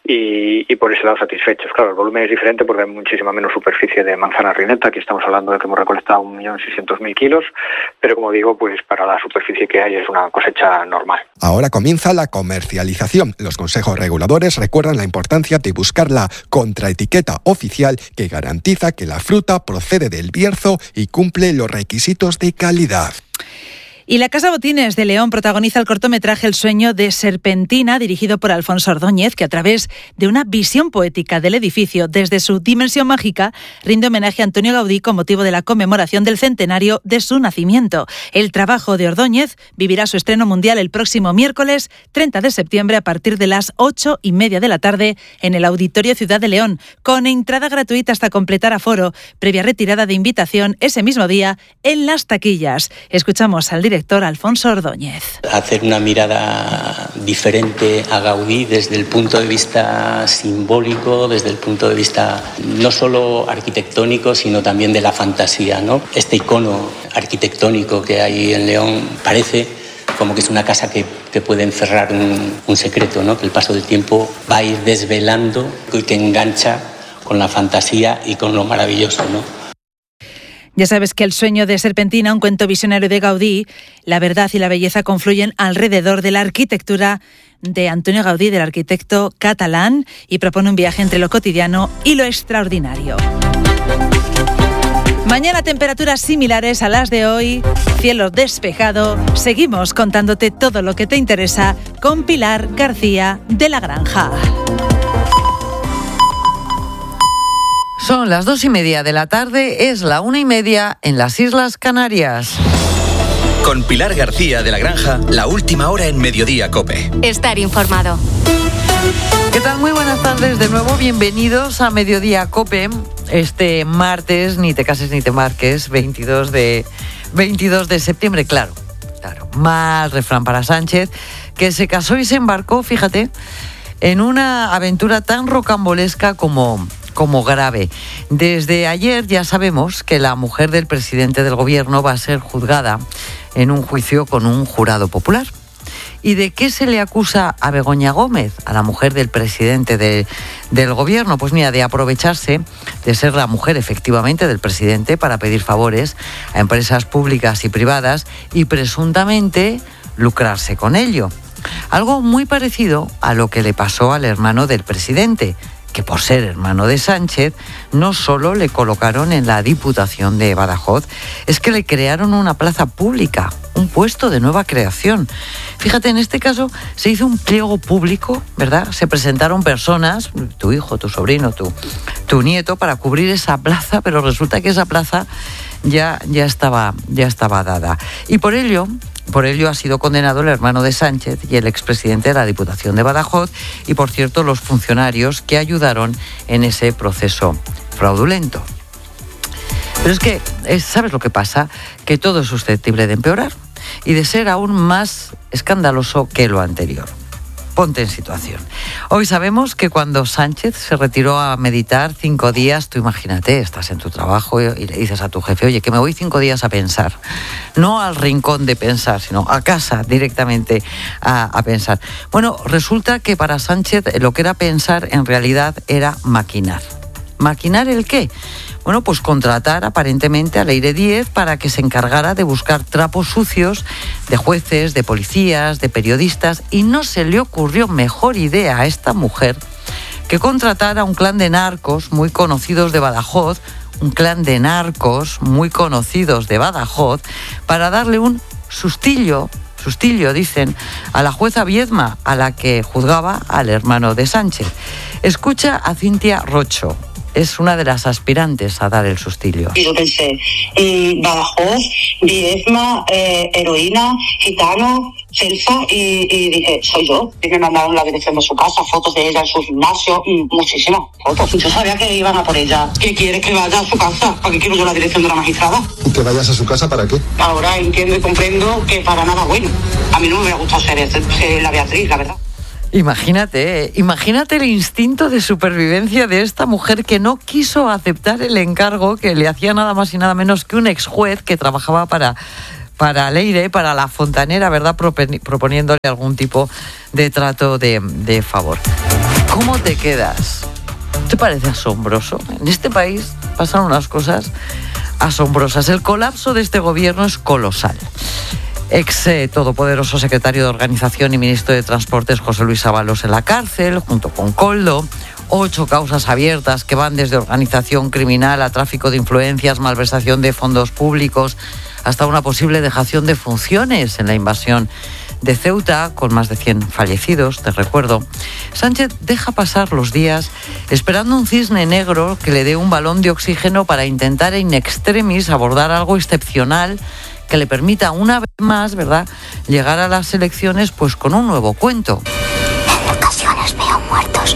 y por ese lado satisfechos. Claro, el volumen es diferente porque hay muchísima menos superficie de manzana reineta. Aquí estamos hablando de que hemos recolectado 1.600.000 kilos, pero como digo, pues para la superficie que hay es una cosecha normal. Ahora comienza la comercialización. Los consejos reguladores recuerdan la importancia de buscar la contraetiqueta oficial que garantiza que la fruta procede del Bierzo y cumple los requisitos de calidad. Y la Casa Botines de León protagoniza el cortometraje El sueño de Serpentina, dirigido por Alfonso Ordóñez, que a través de una visión poética del edificio desde su dimensión mágica, rinde homenaje a Antonio Gaudí con motivo de la conmemoración del centenario de su nacimiento. El trabajo de Ordóñez vivirá su estreno mundial el próximo miércoles 30 de septiembre a partir de las 8:30 de la tarde en el Auditorio Ciudad de León, con entrada gratuita hasta completar aforo, previa retirada de invitación ese mismo día en las taquillas. Escuchamos al director Alfonso Ordóñez. Hacer una mirada diferente a Gaudí desde el punto de vista simbólico, desde el punto de vista no solo arquitectónico, sino también de la fantasía, ¿no? Este icono arquitectónico que hay en León parece como que es una casa que puede encerrar un secreto, ¿no? Que el paso del tiempo va a ir desvelando y que engancha con la fantasía y con lo maravilloso, ¿no? Ya sabes que El sueño de Serpentina, un cuento visionario de Gaudí, la verdad y la belleza confluyen alrededor de la arquitectura de Antonio Gaudí, del arquitecto catalán, y propone un viaje entre lo cotidiano y lo extraordinario. Mañana temperaturas similares a las de hoy, cielo despejado. Seguimos contándote todo lo que te interesa con Pilar García de La Granja. Son las 2:30 de la tarde, es la 1:30 en las Islas Canarias. Con Pilar García de La Granja, la última hora en Mediodía COPE. Estar informado. ¿Qué tal? Muy buenas tardes de nuevo, bienvenidos a Mediodía COPE. Este martes, ni te cases ni te marques, 22 de septiembre, claro. Mal refrán para Sánchez, que se casó y se embarcó, fíjate, en una aventura tan rocambolesca como grave. Desde ayer ya sabemos que la mujer del presidente del gobierno va a ser juzgada en un juicio con un jurado popular. ¿Y de qué se le acusa a Begoña Gómez, a la mujer del presidente del gobierno? Pues mira, de aprovecharse de ser la mujer efectivamente del presidente para pedir favores a empresas públicas y privadas y presuntamente lucrarse con ello. Algo muy parecido a lo que le pasó al hermano del presidente, que por ser hermano de Sánchez no solo le colocaron en la Diputación de Badajoz, es que le crearon una plaza pública, un puesto de nueva creación. Fíjate, en este caso se hizo un pliego público, ¿verdad? Se presentaron personas, tu hijo, tu sobrino, tu nieto, para cubrir esa plaza, pero resulta que esa plaza ya estaba dada. Y por ello ha sido condenado el hermano de Sánchez y el expresidente de la Diputación de Badajoz y, por cierto, los funcionarios que ayudaron en ese proceso fraudulento. Pero es que, ¿sabes lo que pasa? Que todo es susceptible de empeorar y de ser aún más escandaloso que lo anterior. Ponte en situación. Hoy sabemos que cuando Sánchez se retiró a meditar 5 días, tú imagínate, estás en tu trabajo y le dices a tu jefe, oye, que me voy 5 días a pensar. No al rincón de pensar, sino a casa directamente a pensar. Bueno, resulta que para Sánchez lo que era pensar en realidad era maquinar. ¿Maquinar el qué? Bueno, pues contratar aparentemente a Leire Díez para que se encargara de buscar trapos sucios de jueces, de policías, de periodistas, y no se le ocurrió mejor idea a esta mujer que contratar a un clan de narcos muy conocidos de Badajoz, para darle un sustillo sustillo, dicen, a la jueza Viedma, a la que juzgaba al hermano de Sánchez. Escucha a Cintia Rocho. Es una de las aspirantes a dar el sustillo. Y yo pensé, Badajoz, Viedma, heroína, gitano, Celsa, y dije, soy yo. Y me mandaron la dirección de su casa, fotos de ella en su gimnasio, muchísimas fotos. Yo sabía que iban a por ella. ¿Qué quieres que vaya a su casa? ¿Para qué quiero yo la dirección de la magistrada? ¿Que vayas a su casa para qué? Ahora entiendo y comprendo que para nada bueno. A mí no me hubiera gustado ser la Beatriz, la verdad. Imagínate el instinto de supervivencia de esta mujer que no quiso aceptar el encargo que le hacía nada más y nada menos que un ex juez que trabajaba para Leire, para la fontanera, ¿verdad? Proponiéndole algún tipo de trato de favor. ¿Cómo te quedas? ¿Te parece asombroso? En este país pasan unas cosas asombrosas. El colapso de este gobierno es colosal. Ex todopoderoso secretario de Organización y ministro de Transportes José Luis Ábalos en la cárcel, junto con Koldo. 8 causas abiertas que van desde organización criminal a tráfico de influencias, malversación de fondos públicos, hasta una posible dejación de funciones en la invasión de Ceuta, con más de 100 fallecidos, te recuerdo. Sánchez deja pasar los días esperando un cisne negro que le dé un balón de oxígeno para intentar in extremis abordar algo excepcional que le permita una vez más, ¿verdad?, llegar a las elecciones pues con un nuevo cuento. En ocasiones veo muertos.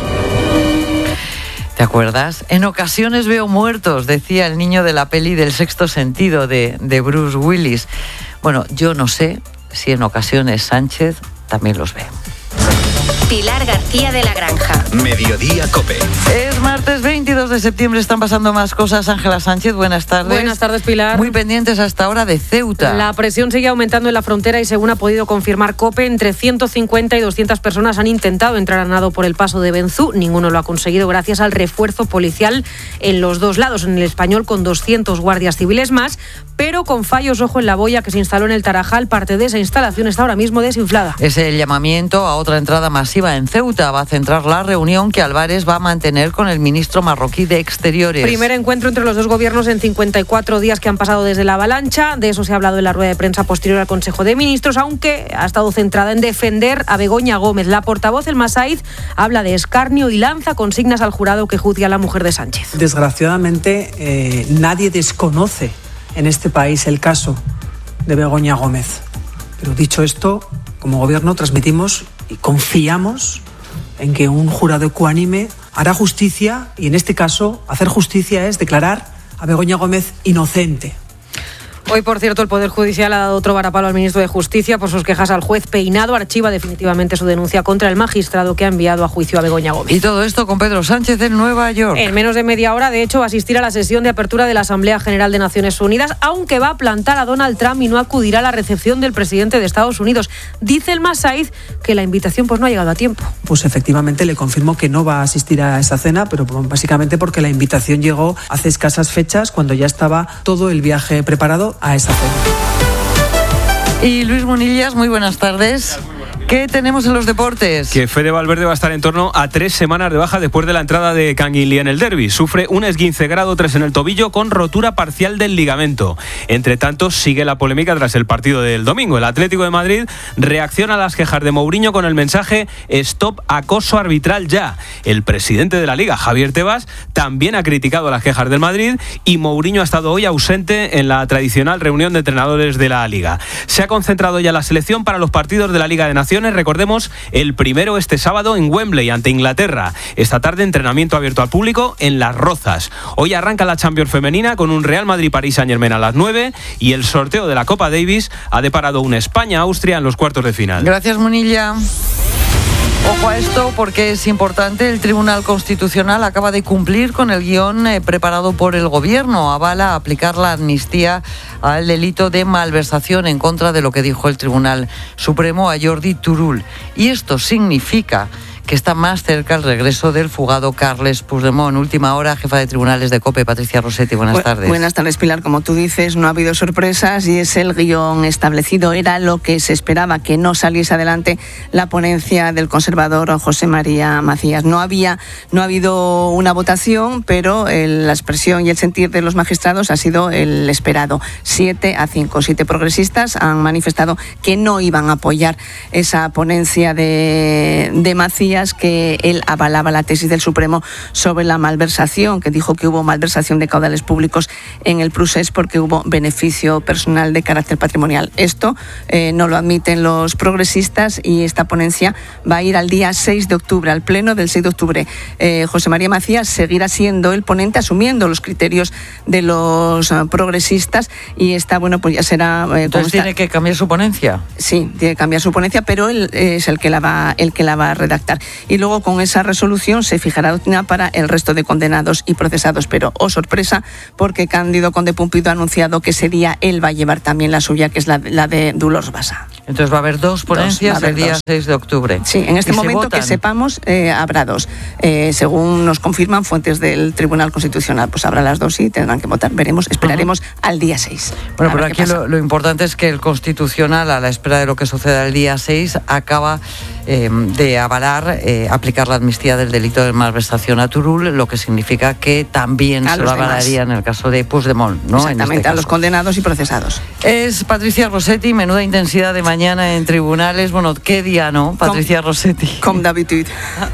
¿Te acuerdas? En ocasiones veo muertos, decía el niño de la peli del Sexto Sentido de Bruce Willis. Bueno, yo no sé si en ocasiones Sánchez también los ve. Pilar García de la Granja. Mediodía COPE. Es martes 22 de septiembre, están pasando más cosas. Ángela Sánchez, buenas tardes. Buenas tardes, Pilar. Muy pendientes hasta ahora de Ceuta. La presión sigue aumentando en la frontera y según ha podido confirmar COPE, entre 150 y 200 personas han intentado entrar a nado por el paso de Benzú. Ninguno lo ha conseguido gracias al refuerzo policial en los dos lados. En el español con 200 guardias civiles más, pero con fallos, ojo, en la boya que se instaló en el Tarajal. Parte de esa instalación está ahora mismo desinflada. Es el llamamiento a otra entrada masiva en Ceuta. Va a centrar la reunión que Álvarez va a mantener con el ministro marroquí de Exteriores. Primer encuentro entre los dos gobiernos en 54 días que han pasado desde la avalancha. De eso se ha hablado en la rueda de prensa posterior al Consejo de Ministros, aunque ha estado centrada en defender a Begoña Gómez. La portavoz, El Masaiz, habla de escarnio y lanza consignas al jurado que juzgue a la mujer de Sánchez. Desgraciadamente, nadie desconoce en este país el caso de Begoña Gómez. Pero dicho esto, como gobierno transmitimos y confiamos en que un jurado ecuánime hará justicia, y en este caso hacer justicia es declarar a Begoña Gómez inocente. Hoy, por cierto, el Poder Judicial ha dado otro varapalo al ministro de Justicia por sus quejas al juez Peinado. Archiva definitivamente su denuncia contra el magistrado que ha enviado a juicio a Begoña Gómez. Y todo esto con Pedro Sánchez en Nueva York. En menos de media hora, de hecho, va a asistir a la sesión de apertura de la Asamblea General de Naciones Unidas, aunque va a plantar a Donald Trump y no acudirá a la recepción del presidente de Estados Unidos. Dice El Masaiz que la invitación pues no ha llegado a tiempo. Pues efectivamente le confirmo que no va a asistir a esa cena, pero básicamente porque la invitación llegó hace escasas fechas, cuando ya estaba todo el viaje preparado a esa cena. Y Luis Munillas, muy buenas tardes. ¿Qué tenemos en los deportes? Que Fede Valverde va a estar en torno a 3 semanas de baja después de la entrada de Canguilí en el derbi. Sufre un esguince grado 3 en el tobillo con rotura parcial del ligamento. Entre tanto, sigue la polémica tras el partido del domingo. El Atlético de Madrid reacciona a las quejas de Mourinho con el mensaje "Stop acoso arbitral ya". El presidente de la Liga, Javier Tebas, también ha criticado las quejas del Madrid, y Mourinho ha estado hoy ausente en la tradicional reunión de entrenadores de la Liga. Se ha concentrado ya la selección para los partidos de la Liga de Naciones. Recordemos, el primero este sábado en Wembley ante Inglaterra. Esta tarde entrenamiento abierto al público en Las Rozas. Hoy arranca la Champions femenina con un Real Madrid-París Saint-Germain a las 9 y el sorteo de la Copa Davis ha deparado un España-Austria en los cuartos de final. Gracias, Munilla. Ojo a esto porque es importante. El Tribunal Constitucional acaba de cumplir con el guión preparado por el Gobierno. Avala aplicar la amnistía al delito de malversación en contra de lo que dijo el Tribunal Supremo a Jordi Turull. Y esto significa que está más cerca el regreso del fugado Carles Puigdemont. Última hora, jefa de tribunales de COPE, Patricia Rossetti, buenas tardes. Buenas tardes, Pilar. Como tú dices, no ha habido sorpresas y es el guión establecido. Era lo que se esperaba, que no saliese adelante la ponencia del conservador José María Macías. No ha habido una votación, pero la expresión y el sentir de los magistrados ha sido el esperado. 7-5. 7 progresistas han manifestado que no iban a apoyar esa ponencia de Macías, que él avalaba la tesis del Supremo sobre la malversación, que dijo que hubo malversación de caudales públicos en el Prusés porque hubo beneficio personal de carácter patrimonial. Esto no lo admiten los progresistas y esta ponencia va a ir al día 6 de octubre, al pleno del 6 de octubre. José María Macías seguirá siendo el ponente, asumiendo los criterios de los progresistas, y está, bueno, pues ya será... Entonces tiene que cambiar su ponencia. Sí, tiene que cambiar su ponencia, pero él es el que la va a redactar. Y luego con esa resolución se fijará doctrina para el resto de condenados y procesados. Pero, sorpresa, porque Cándido Conde Pumpido ha anunciado que ese día él va a llevar también la suya, que es la de Dolors Bassa. Entonces va a haber 2 ponencias el día 6 de octubre. Sí, en este momento que sepamos habrá 2. Según nos confirman fuentes del Tribunal Constitucional, pues habrá las 2 y tendrán que votar. Veremos, esperaremos al día 6. Bueno, pero aquí lo importante es que el Constitucional, a la espera de lo que suceda el día 6, acaba de avalar aplicar la amnistía del delito de malversación a Turull, lo que significa que también se lo avalaría en el caso de Puigdemont, ¿no? Exactamente, a los condenados y procesados. Es Patricia Rossetti, menuda intensidad de mañana en tribunales. Bueno, ¿qué día, no, Patricia Rossetti? Comme d'habitude.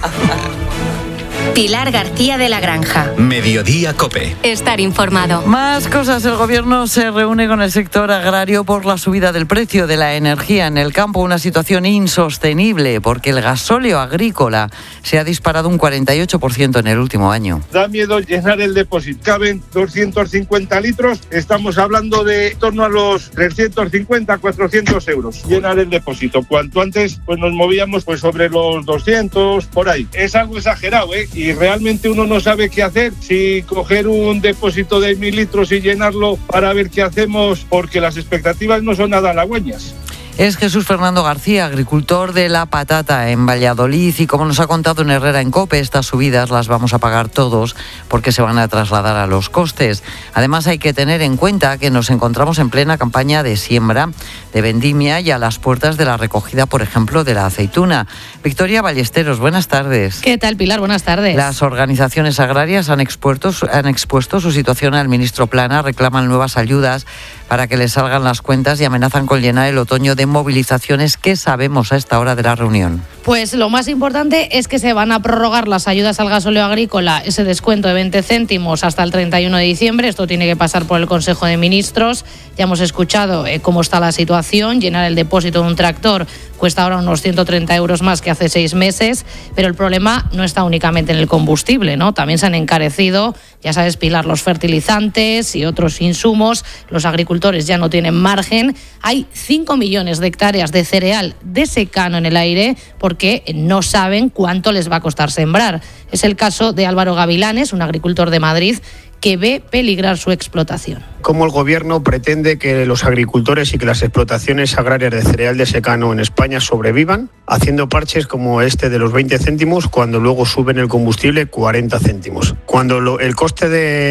Pilar García de la Granja. Mediodía COPE. Estar informado. Más cosas. El gobierno se reúne con el sector agrario por la subida del precio de la energía en el campo. Una situación insostenible porque el gasóleo agrícola se ha disparado un 48% en el último año. Da miedo llenar el depósito. Caben 250 litros. Estamos hablando de en torno a los 350, 400 euros. Llenar el depósito. Cuanto antes pues nos movíamos pues sobre los 200, por ahí. Es algo exagerado, ¿eh? Y realmente uno no sabe qué hacer, si coger un depósito de 1000 litros y llenarlo para ver qué hacemos, porque las expectativas no son nada halagüeñas. Es Jesús Fernando García, agricultor de la patata en Valladolid, y como nos ha contado en Herrera en COPE, estas subidas las vamos a pagar todos porque se van a trasladar a los costes. Además, hay que tener en cuenta que nos encontramos en plena campaña de siembra, de vendimia y a las puertas de la recogida, por ejemplo, de la aceituna. Victoria Ballesteros, buenas tardes. ¿Qué tal, Pilar? Buenas tardes. Las organizaciones agrarias han expuesto su situación al ministro Plana, reclaman nuevas ayudas para que les salgan las cuentas y amenazan con llenar el otoño de movilizaciones. ¿Qué sabemos a esta hora de la reunión? Pues lo más importante es que se van a prorrogar las ayudas al gasóleo agrícola, ese descuento de 20 céntimos hasta el 31 de diciembre. Esto tiene que pasar por el Consejo de Ministros. Ya hemos escuchado cómo está la situación. Llenar el depósito de un tractor cuesta ahora unos 130 euros más que hace 6 meses, pero el problema no está únicamente en el combustible, ¿no? También se han encarecido, ya sabes, Pilar, los fertilizantes y otros insumos. Los agricultores ya no tienen margen. Hay 5 millones de hectáreas de cereal de secano en el aire porque no saben cuánto les va a costar sembrar. Es el caso de Álvaro Gavilanes, un agricultor de Madrid, que ve peligrar su explotación. ¿Cómo el Gobierno pretende que los agricultores y que las explotaciones agrarias de cereal de secano en España sobrevivan, haciendo parches como este de los 20 céntimos cuando luego suben el combustible 40 céntimos? Cuando el coste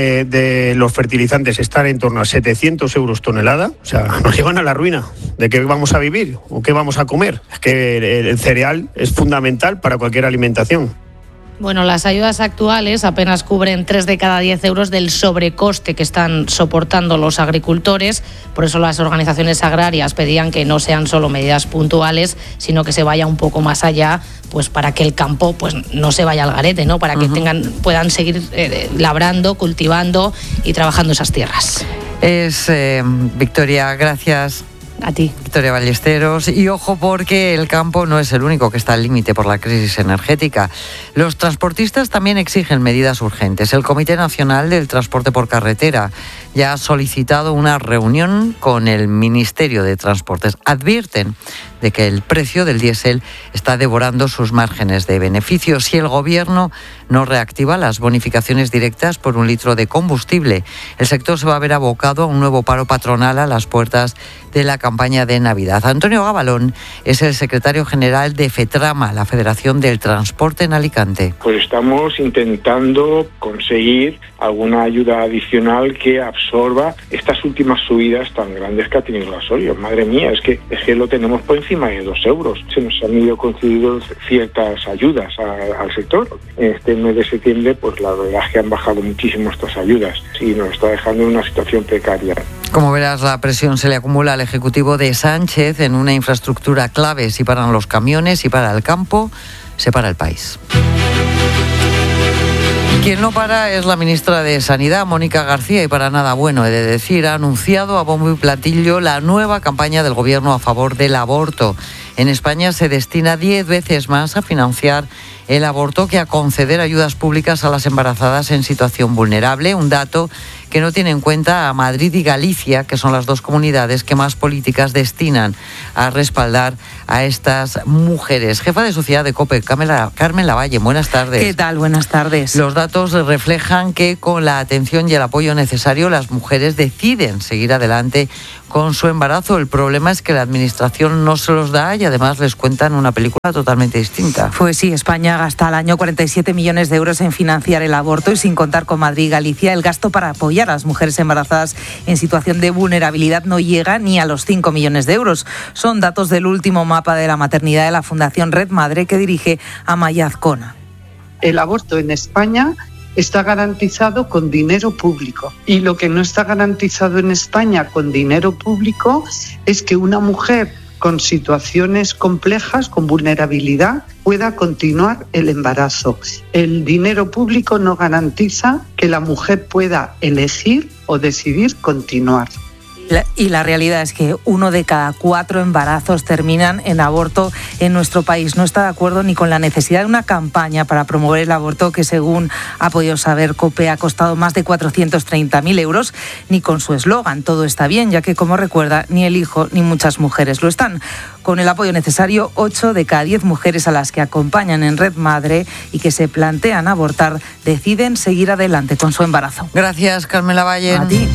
de los fertilizantes está en torno a 700 euros tonelada, o sea, nos llevan a la ruina. ¿De qué vamos a vivir o qué vamos a comer? Es que el cereal es fundamental para cualquier alimentación. Bueno, las ayudas actuales apenas cubren 3 de cada 10 euros del sobrecoste que están soportando los agricultores. Por eso las organizaciones agrarias pedían que no sean solo medidas puntuales, sino que se vaya un poco más allá, pues para que el campo pues no se vaya al garete, ¿no? Para que puedan seguir labrando, cultivando y trabajando esas tierras. Victoria, gracias. A ti. Victoria Ballesteros. Y ojo, porque el campo no es el único que está al límite por la crisis energética. Los transportistas también exigen medidas urgentes. El Comité Nacional del Transporte por Carretera ya ha solicitado una reunión con el Ministerio de Transportes. Advierten de que el precio del diésel está devorando sus márgenes de beneficio si el Gobierno no reactiva las bonificaciones directas por un litro de combustible. El sector se va a ver abocado a un nuevo paro patronal a las puertas de la campaña de de Navidad. Antonio Gabalón es el secretario general de FETRAMA, la Federación del Transporte en Alicante. Pues estamos intentando conseguir alguna ayuda adicional que absorba estas últimas subidas tan grandes que ha tenido el gasolio. Madre mía, es que lo tenemos por encima de 2 euros. Se nos han ido concediendo ciertas ayudas al sector. En este mes de septiembre, pues la verdad es que han bajado muchísimo estas ayudas y nos está dejando en una situación precaria. Como verás, la presión se le acumula al Ejecutivo de Sánchez en una infraestructura clave. Si paran los camiones, si para el campo, se para el país. Quien no para es la ministra de Sanidad, Mónica García, y para nada bueno, he de decir, ha anunciado a bombo y platillo la nueva campaña del Gobierno a favor del aborto. En España se destina 10 veces más a financiar el aborto que a conceder ayudas públicas a las embarazadas en situación vulnerable, un dato que no tiene en cuenta a Madrid y Galicia, que son las dos comunidades que más políticas destinan a respaldar a estas mujeres. Jefa de Sociedad de COPE, Carmen Lavalle, buenas tardes. ¿Qué tal? Buenas tardes. Los datos reflejan que con la atención y el apoyo necesario las mujeres deciden seguir adelante con su embarazo. El problema es que la administración no se los da y además les cuentan una película totalmente distinta. Pues sí, España gasta al año 47 millones de euros en financiar el aborto y sin contar con Madrid y Galicia, el gasto para apoyar a las mujeres embarazadas en situación de vulnerabilidad no llega ni a los 5 millones de euros. Son datos del último mapa de la maternidad de la Fundación Red Madre que dirige Amaya Azcona. El aborto en España está garantizado con dinero público y lo que no está garantizado en España con dinero público es que una mujer con situaciones complejas, con vulnerabilidad, pueda continuar el embarazo. El dinero público no garantiza que la mujer pueda elegir o decidir continuar. Y la realidad es que 1 de cada 4 embarazos terminan en aborto en nuestro país. No está de acuerdo ni con la necesidad de una campaña para promover el aborto que, según ha podido saber COPE, ha costado más de 430.000 euros, ni con su eslogan "todo está bien", ya que, como recuerda, ni el hijo ni muchas mujeres lo están. Con el apoyo necesario, 8 de cada 10 mujeres a las que acompañan en Red Madre y que se plantean abortar deciden seguir adelante con su embarazo. Gracias, Carmen Lavalle. A ti.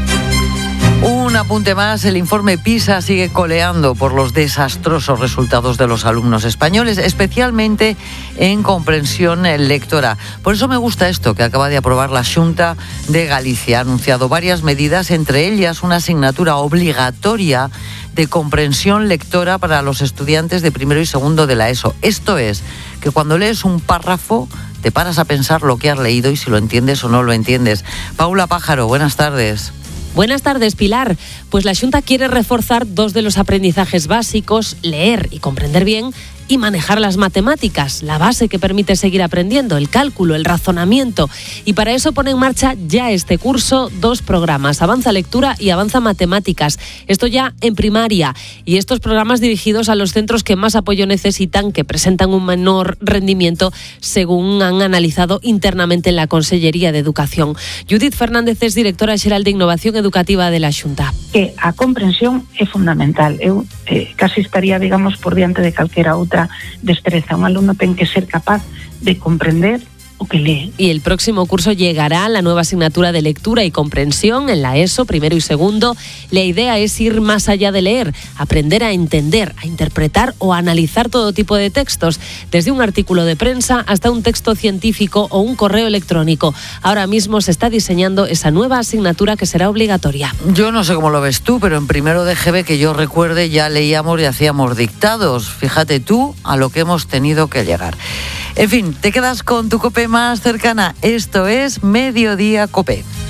Un apunte más, el informe PISA sigue coleando por los desastrosos resultados de los alumnos españoles, especialmente en comprensión lectora. Por eso me gusta esto que acaba de aprobar la Xunta de Galicia. Ha anunciado varias medidas, entre ellas una asignatura obligatoria de comprensión lectora para los estudiantes de primero y segundo de la ESO. Esto es, que cuando lees un párrafo te paras a pensar lo que has leído y si lo entiendes o no lo entiendes. Paula Pájaro, buenas tardes. Buenas tardes, Pilar. Pues la Xunta quiere reforzar 2 de los aprendizajes básicos, leer y comprender bien, y manejar las matemáticas, la base que permite seguir aprendiendo, el cálculo, el razonamiento. Y para eso pone en marcha ya este curso 2 programas, Avanza Lectura y Avanza Matemáticas. Esto ya en primaria. Y estos programas dirigidos a los centros que más apoyo necesitan, que presentan un menor rendimiento, según han analizado internamente en la Consellería de Educación. Judith Fernández es directora xeral de Innovación Educativa de la Xunta. Que a comprensión é fundamental. Eu casi estaría, digamos, por diante de calquera outra destreza. Un alumno ten que ser capaz de comprender o que lee. Y el próximo curso llegará la nueva asignatura de lectura y comprensión en la ESO, primero y segundo. La idea es ir más allá de leer, aprender a entender, a interpretar o a analizar todo tipo de textos, desde un artículo de prensa hasta un texto científico o un correo electrónico. Ahora mismo se está diseñando esa nueva asignatura que será obligatoria. Yo no sé cómo lo ves tú, pero en primero de GB, que yo recuerde, ya leíamos y hacíamos dictados. Fíjate tú a lo que hemos tenido que llegar. En fin, te quedas con tu COPE más cercana. Esto es Mediodía COPE.